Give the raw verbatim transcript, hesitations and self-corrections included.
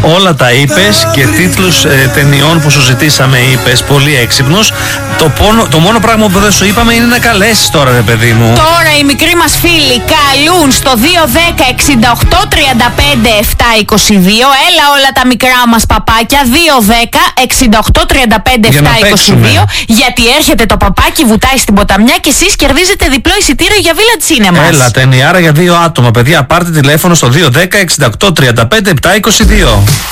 Όλα τα είπες και τίτλους ε, ταινιών που σου ζητήσαμε είπες. Πολύ έξυπνος. Το, πόνο, το μόνο πράγμα που δεν σου είπαμε είναι να καλέσεις τώρα, ρε παιδί μου. Τώρα οι μικροί μας φίλοι καλούν στο δύο δέκα εξήντα οκτώ τριάντα πέντε επτά είκοσι δύο. Έλα όλα τα μικρά μας παπάκια. δύο δέκα εξήντα οκτώ τριάντα πέντε επτά είκοσι δύο. Γιατί έρχεται το παπάκι, βουτάει στην ποταμιά και εσείς κερδίζετε διπλό εισιτήριο για Village Cinemas. Έλα, ταινιάρα για δύο άτομα. Παιδιά, πάρτε τηλέφωνο στο δύο δέκα εξήντα οκτώ τριάντα πέντε επτά είκοσι δύο.